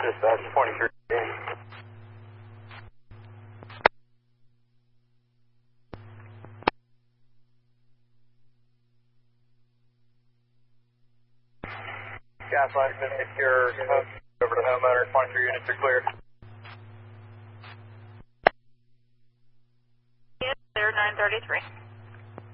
Dispatch 23. Gas line's been secure. Over to homeowner. 23 units are clear. Yes, clear 933.